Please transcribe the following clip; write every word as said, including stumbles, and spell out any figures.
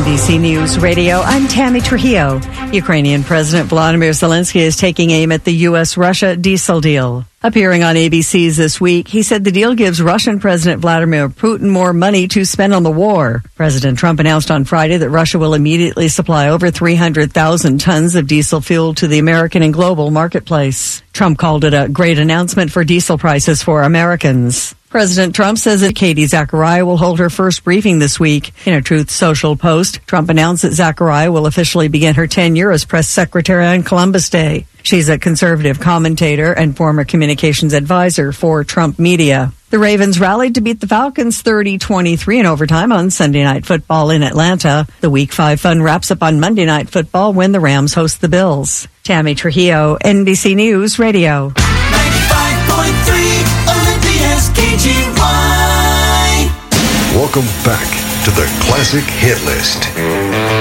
B C News Radio, I'm Tammy Trujillo. Ukrainian President Vladimir Zelensky is taking aim at the U S Russia diesel deal. Appearing on A B C's This Week, he said the deal gives Russian President Vladimir Putin more money to spend on the war. President Trump announced on Friday that Russia will immediately supply over three hundred thousand tons of diesel fuel to the American and global marketplace. Trump called it a great announcement for diesel prices for Americans. President Trump says that Katie Zachariah will hold her first briefing this week. In a Truth Social post, Trump announced that Zachariah will officially begin her tenure as press secretary on Columbus Day. She's a conservative commentator and former communications advisor for Trump Media. The Ravens rallied to beat the Falcons thirty twenty-three in overtime on Sunday Night Football in Atlanta. The Week five fun wraps up on Monday Night Football when the Rams host the Bills. Tammy Trujillo, N B C News Radio. ninety-five point three Olympia's K G Y. Welcome back to the Classic Hit List.